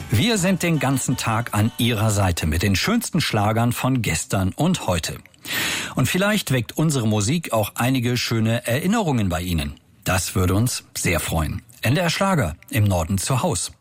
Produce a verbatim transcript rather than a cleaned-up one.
Wir sind den ganzen Tag an Ihrer Seite mit den schönsten Schlagern von gestern und heute. Und vielleicht weckt unsere Musik auch einige schöne Erinnerungen bei Ihnen. Das würde uns sehr freuen. N D R Schlager im Norden zu Haus.